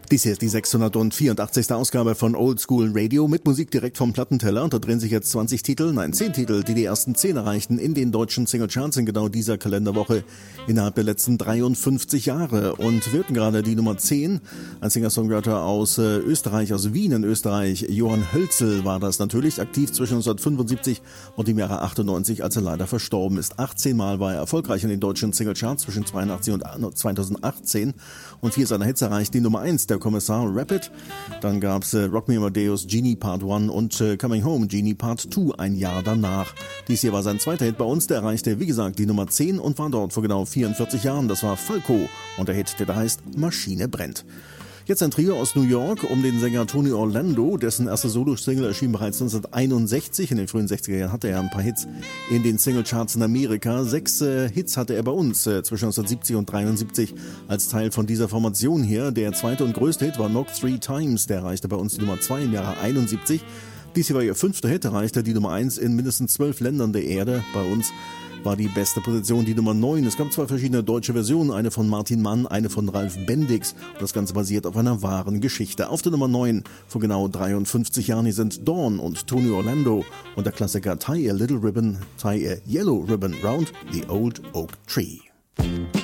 Dies hier ist die 684. Ausgabe von Old School Radio mit Musik direkt vom Plattenteller. Und da drehen sich jetzt 10 Titel, die ersten 10 erreichten in den deutschen Singlecharts in genau dieser Kalenderwoche innerhalb der letzten 53 Jahre. Und wir hatten gerade die Nummer 10, ein Singer-Songwriter aus Österreich, aus Wien in Österreich. Johann Hölzel war das natürlich, aktiv zwischen 1975 und dem Jahre 98, als er leider verstorben ist. 18 Mal war er erfolgreich in den deutschen Singlecharts zwischen 82 und 2018 und 4 seiner Hits erreicht die Nummer 1, der Kommissar Rapid. Dann gab's Rock Me Amadeus, Genie Part 1 und Coming Home, Genie Part 2 ein Jahr danach. Dies hier war sein zweiter Hit bei uns, der erreichte wie gesagt die Nummer 10 und war dort vor genau 44 Jahren. Das war Falco und der Hit, der da heißt Maschine brennt. Jetzt ein Trio aus New York um den Sänger Tony Orlando, dessen erste Solo-Single erschien bereits 1961. In den frühen 60er Jahren hatte er ein paar Hits in den Singlecharts in Amerika. 6 Hits hatte er bei uns zwischen 1970 und 73 als Teil von dieser Formation hier. Der zweite und größte Hit war Knock 3 Times, der erreichte bei uns die Nummer 2 im Jahre 71. Dies hier war ihr 5. Hit, erreichte die Nummer 1 in mindestens 12 Ländern der Erde. Bei uns war die beste Position die Nummer 9. Es gab 2 verschiedene deutsche Versionen, eine von Martin Mann, eine von Ralf Bendix. Und das Ganze basiert auf einer wahren Geschichte. Auf der Nummer 9 vor genau 53 Jahren, hier sind Dawn und Tony Orlando und der Klassiker Tie a Yellow Ribbon Round the Old Oak Tree.